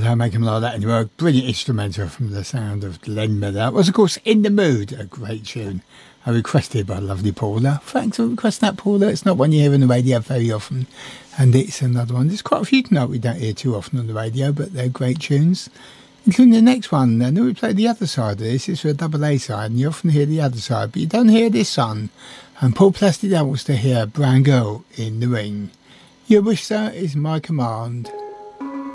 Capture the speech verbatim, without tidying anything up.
how make them like that anymore. Brilliant instrumental from the sound of Glenn Miller. That was, of course, In the Mood, a great tune. I requested by lovely Paula. Thanks for requesting that, Paula. It's not one you hear on the radio very often, and it's another one. There's quite a few tonight we don't hear too often on the radio, but they're great tunes, including the next one. And then we play the other side of this. It's for a double A side, and you often hear the other side, but you don't hear this one. And Paul Plastidac wants to hear Brown Girl in the Ring. Your wish, sir, is my command.